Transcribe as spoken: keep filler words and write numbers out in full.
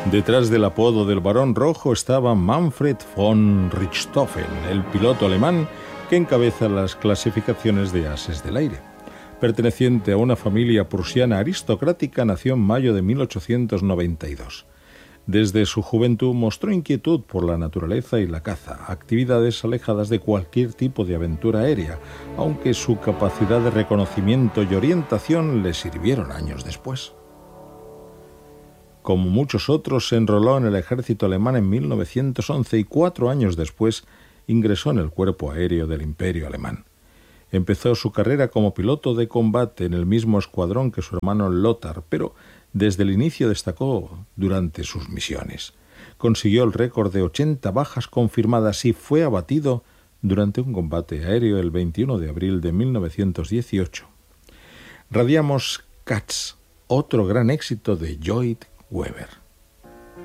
Detrás del apodo del Barón Rojo estaba Manfred von Richthofen, el piloto alemán que encabeza las clasificaciones de ases del aire. Perteneciente a una familia prusiana aristocrática, nació en mayo de mil ochocientos noventa y dos. Desde su juventud mostró inquietud por la naturaleza y la caza, actividades alejadas de cualquier tipo de aventura aérea, aunque su capacidad de reconocimiento y orientación le sirvieron años después. Como muchos otros, se enroló en el ejército alemán en mil novecientos once y cuatro años después ingresó en el cuerpo aéreo del Imperio Alemán. Empezó su carrera como piloto de combate en el mismo escuadrón que su hermano Lothar, pero desde el inicio destacó durante sus misiones. Consiguió el récord de ochenta bajas confirmadas y fue abatido durante un combate aéreo el veintiuno de abril de mil novecientos dieciocho. Radiamos Katz, otro gran éxito de Lloyd Webber.